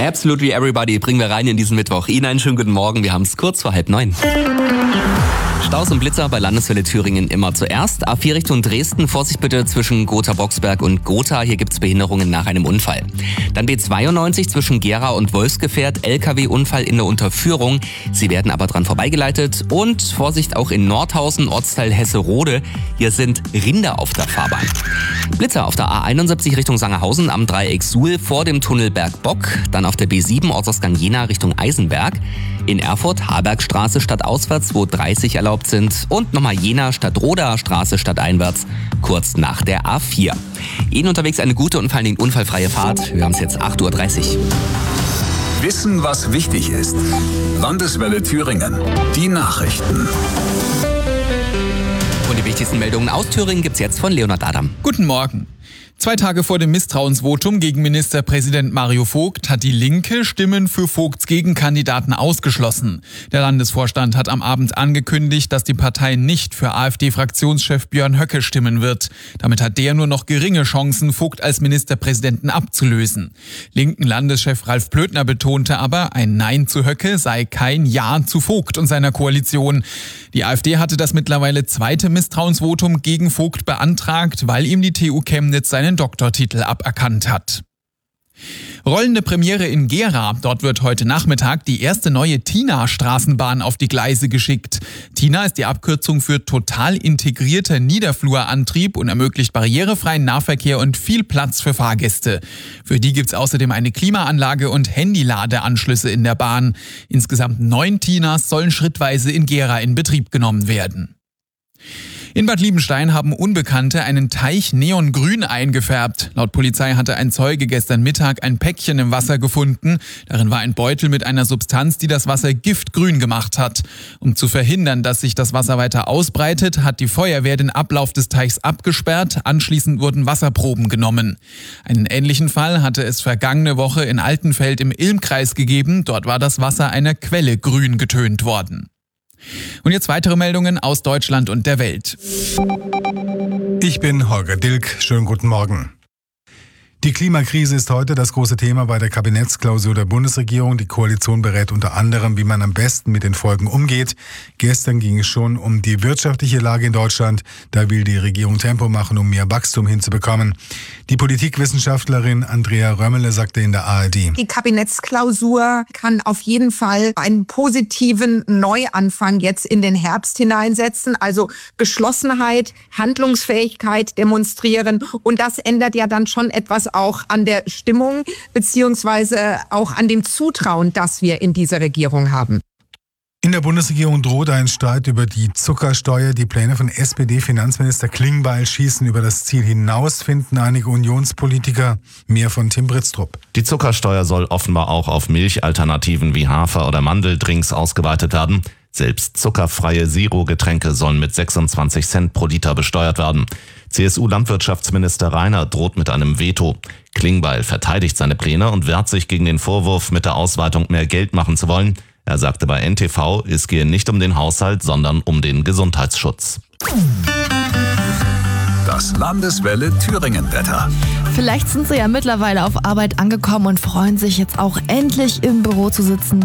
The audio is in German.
Absolutely Everybody bringen wir rein in diesen Mittwoch. Ihnen einen schönen guten Morgen, wir haben es kurz vor 8:30. Staus und Blitzer bei Landeswelle Thüringen immer zuerst. A4 Richtung Dresden, Vorsicht bitte zwischen Gotha-Boxberg und Gotha. Hier gibt's Behinderungen nach einem Unfall. Dann B92 zwischen Gera und Wolfsgefährt, LKW-Unfall in der Unterführung. Sie werden aber dran vorbeigeleitet. Und Vorsicht auch in Nordhausen, Ortsteil Hesse-Rode. Hier sind Rinder auf der Fahrbahn. Blitzer auf der A71 Richtung Sangerhausen am Dreieck Suhl vor dem Tunnel Bergbock. Dann auf der B7 Ortsausgang Jena Richtung Eisenberg. In Erfurt Harbergstraße stadtauswärts, wo 30 erlaubt sind. Und nochmal Jena Stadtroda Straße stadteinwärts, kurz nach der A4. Ihnen unterwegs eine gute und vor allen Dingen unfallfreie Fahrt. Wir haben es jetzt 8:30 Uhr. Wissen, was wichtig ist. Landeswelle Thüringen. Die Nachrichten. Und die wichtigsten Meldungen aus Thüringen gibt's jetzt von Leonhard Adam. Guten Morgen. 2 Tage vor dem Misstrauensvotum gegen Ministerpräsident Mario Vogt hat die Linke Stimmen für Vogts Gegenkandidaten ausgeschlossen. Der Landesvorstand hat am Abend angekündigt, dass die Partei nicht für AfD-Fraktionschef Björn Höcke stimmen wird. Damit hat der nur noch geringe Chancen, Vogt als Ministerpräsidenten abzulösen. Linken Landeschef Ralf Plötner betonte aber, ein Nein zu Höcke sei kein Ja zu Vogt und seiner Koalition. Die AfD hatte das mittlerweile 2. Misstrauensvotum gegen Vogt beantragt, weil ihm die TU Chemnitz seinen Doktortitel aberkannt hat. Rollende Premiere in Gera. Dort wird heute Nachmittag die erste neue TINA-Straßenbahn auf die Gleise geschickt. TINA ist die Abkürzung für total integrierter Niederflurantrieb und ermöglicht barrierefreien Nahverkehr und viel Platz für Fahrgäste. Für die gibt's außerdem eine Klimaanlage und Handyladeanschlüsse in der Bahn. Insgesamt 9 TINAs sollen schrittweise in Gera in Betrieb genommen werden. In Bad Liebenstein haben Unbekannte einen Teich neongrün eingefärbt. Laut Polizei hatte ein Zeuge gestern Mittag ein Päckchen im Wasser gefunden. Darin war ein Beutel mit einer Substanz, die das Wasser giftgrün gemacht hat. Um zu verhindern, dass sich das Wasser weiter ausbreitet, hat die Feuerwehr den Ablauf des Teichs abgesperrt. Anschließend wurden Wasserproben genommen. Einen ähnlichen Fall hatte es vergangene Woche in Altenfeld im Ilmkreis gegeben. Dort war das Wasser einer Quelle grün getönt worden. Und jetzt weitere Meldungen aus Deutschland und der Welt. Ich bin Holger Dilk. Schönen guten Morgen. Die Klimakrise ist heute das große Thema bei der Kabinettsklausur der Bundesregierung. Die Koalition berät unter anderem, wie man am besten mit den Folgen umgeht. Gestern ging es schon um die wirtschaftliche Lage in Deutschland. Da will die Regierung Tempo machen, um mehr Wachstum hinzubekommen. Die Politikwissenschaftlerin Andrea Römmele sagte in der ARD: Die Kabinettsklausur kann auf jeden Fall einen positiven Neuanfang jetzt in den Herbst hineinsetzen. Also Geschlossenheit, Handlungsfähigkeit demonstrieren. Und das ändert ja dann schon etwas auch an der Stimmung beziehungsweise auch an dem Zutrauen, das wir in dieser Regierung haben. In der Bundesregierung droht ein Streit über die Zuckersteuer. Die Pläne von SPD-Finanzminister Klingbeil schießen über das Ziel hinaus, finden einige Unionspolitiker. Mehr von Tim Britztrup. Die Zuckersteuer soll offenbar auch auf Milchalternativen wie Hafer- oder Mandeldrinks ausgeweitet werden. Selbst zuckerfreie Zero-Getränke sollen mit 26 Cent pro Liter besteuert werden. CSU-Landwirtschaftsminister Rainer droht mit einem Veto. Klingbeil verteidigt seine Pläne und wehrt sich gegen den Vorwurf, mit der Ausweitung mehr Geld machen zu wollen. Er sagte bei NTV, es gehe nicht um den Haushalt, sondern um den Gesundheitsschutz. Das Landeswelle Thüringen-Wetter. Vielleicht sind Sie ja mittlerweile auf Arbeit angekommen und freuen sich jetzt auch endlich im Büro zu sitzen.